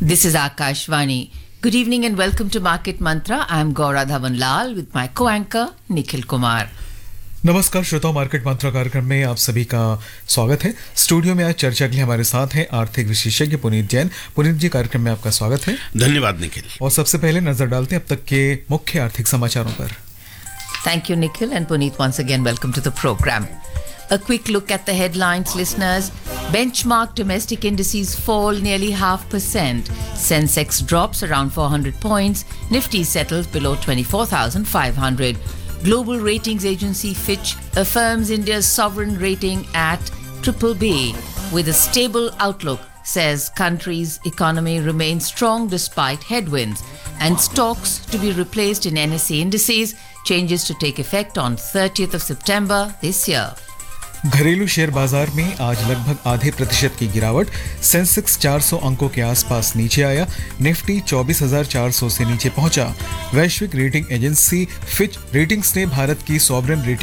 This is Akashvani. Good evening and welcome to Market Mantra. I am Gaura Dhawan Lal with my co-anchor Nikhil Kumar. नमस्कार श्रोताओं, market मंत्र कार्यक्रम में आप सभी का स्वागत है। स्टूडियो में आज चर्चा के लिए हमारे साथ हैं आर्थिक विशेषज्ञ पुनीत जैन। पुनीत जी, कार्यक्रम में आपका स्वागत है। धन्यवाद निखिल। और सबसे पहले नजर डालते हैं अब तक के मुख्य आर्थिक समाचारों पर। Thank you, Nikhil, and Puneet, once again, welcome to the program. A quick look at the headlines, listeners. Benchmark domestic indices fall nearly 0.5%. Sensex drops around 400 points. Nifty settles below 24,500. Global ratings agency Fitch affirms India's sovereign rating at BBB with a stable outlook, says country's economy remains strong despite headwinds, and stocks to be replaced in NSE indices, changes to take effect on 30th of September this year. घरेलू share बाजार में आज लगभग आधे प्रतिशत की गिरावट। Sensex 400 अंकों के आसपास नीचे आया। निफ्टी 24,400 से नीचे पहुंचा। वैश्विक रेटिंग एजेंसी फिच रेटिंग्स ने भारत की सॉवरेन रेटिंग